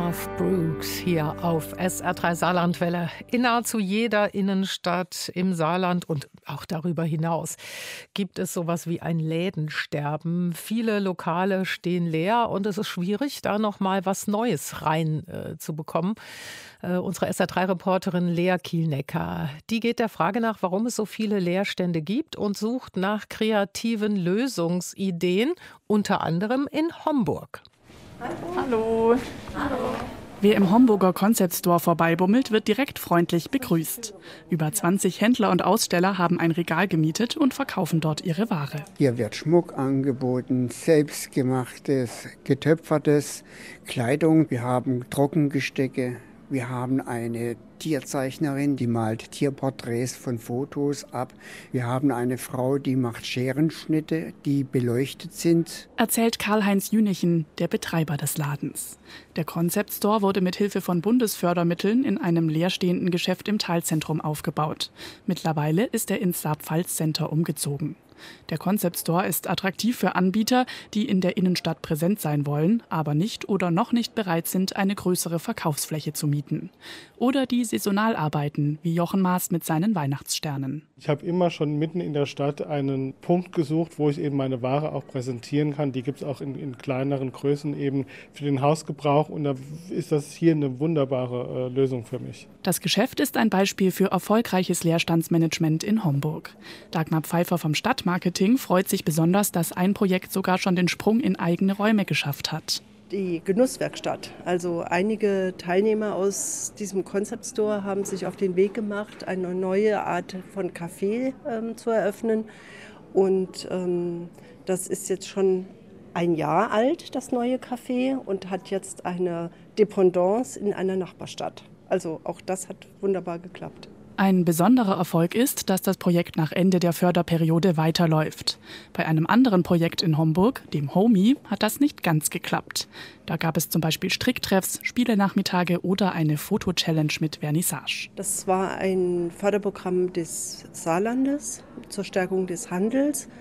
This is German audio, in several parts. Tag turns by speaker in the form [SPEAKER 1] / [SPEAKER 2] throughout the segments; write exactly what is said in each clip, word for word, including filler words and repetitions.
[SPEAKER 1] Garth Brooks hier auf S R drei Saarlandwelle. In nahezu jeder Innenstadt im Saarland und auch darüber hinaus gibt es sowas wie ein Lädensterben. Viele Lokale stehen leer und es ist schwierig, da noch mal was Neues rein äh, zu bekommen. Äh, unsere S R drei Reporterin Lea Kielnecker, die geht der Frage nach, warum es so viele Leerstände gibt und sucht nach kreativen Lösungsideen, unter anderem in Homburg.
[SPEAKER 2] Hallo. Hallo. Wer im Homburger Concept Store vorbeibummelt, wird direkt freundlich begrüßt. Über zwanzig Händler und Aussteller haben ein Regal gemietet und verkaufen dort ihre Ware.
[SPEAKER 3] Hier wird Schmuck angeboten, selbstgemachtes, getöpfertes, Kleidung. Wir haben Trockengestecke. Wir haben eine Tierzeichnerin, die malt Tierporträts von Fotos ab. Wir haben eine Frau, die macht Scherenschnitte, die beleuchtet sind.
[SPEAKER 2] Erzählt Karl-Heinz Jünichen, der Betreiber des Ladens. Der Concept Store wurde mit Hilfe von Bundesfördermitteln in einem leerstehenden Geschäft im Talzentrum aufgebaut. Mittlerweile ist er ins Saar-Pfalz-Center umgezogen. Der Concept Store ist attraktiv für Anbieter, die in der Innenstadt präsent sein wollen, aber nicht oder noch nicht bereit sind, eine größere Verkaufsfläche zu mieten. Oder die saisonal arbeiten, wie Jochen Maas mit seinen Weihnachtssternen.
[SPEAKER 4] Ich habe immer schon mitten in der Stadt einen Punkt gesucht, wo ich eben meine Ware auch präsentieren kann. Die gibt es auch in, in kleineren Größen eben für den Hausgebrauch. Und da ist das hier eine wunderbare äh, Lösung für mich.
[SPEAKER 2] Das Geschäft ist ein Beispiel für erfolgreiches Leerstandsmanagement in Homburg. Dagmar Pfeiffer vom Stadtmarketing freut sich besonders, dass ein Projekt sogar schon den Sprung in eigene Räume geschafft hat.
[SPEAKER 5] Die Genusswerkstatt. Also einige Teilnehmer aus diesem Concept Store haben sich auf den Weg gemacht, eine neue Art von Café ähm, zu eröffnen. Und ähm, das ist jetzt schon ein Jahr alt, das neue Café, und hat jetzt eine Dependance in einer Nachbarstadt. Also auch das hat wunderbar geklappt.
[SPEAKER 2] Ein besonderer Erfolg ist, dass das Projekt nach Ende der Förderperiode weiterläuft. Bei einem anderen Projekt in Homburg, dem Homie, hat das nicht ganz geklappt. Da gab es zum Beispiel Stricktreffs, Spielenachmittage oder eine Foto-Challenge mit Vernissage.
[SPEAKER 5] Das war ein Förderprogramm des Saarlandes zur Stärkung des Handels.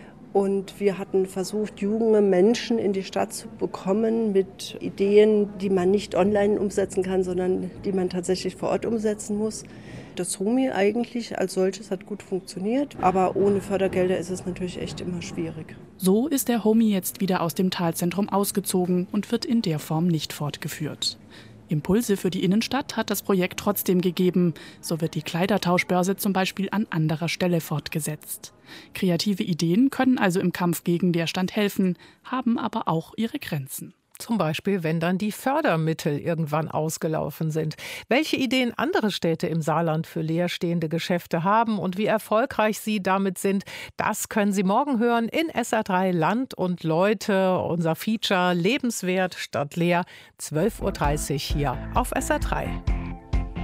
[SPEAKER 5] Und wir hatten versucht, junge Menschen in die Stadt zu bekommen mit Ideen, die man nicht online umsetzen kann, sondern die man tatsächlich vor Ort umsetzen muss. Das Homie eigentlich als solches hat gut funktioniert, aber ohne Fördergelder ist es natürlich echt immer schwierig.
[SPEAKER 2] So ist der Homie jetzt wieder aus dem Talzentrum ausgezogen und wird in der Form nicht fortgeführt. Impulse für die Innenstadt hat das Projekt trotzdem gegeben. So wird die Kleidertauschbörse zum Beispiel an anderer Stelle fortgesetzt. Kreative Ideen können also im Kampf gegen Leerstand helfen, haben aber auch ihre Grenzen.
[SPEAKER 1] Zum Beispiel, wenn dann die Fördermittel irgendwann ausgelaufen sind. Welche Ideen andere Städte im Saarland für leerstehende Geschäfte haben und wie erfolgreich sie damit sind, das können Sie morgen hören in S R drei Land und Leute. Unser Feature Lebenswert statt leer, zwölf Uhr dreißig hier auf S R drei.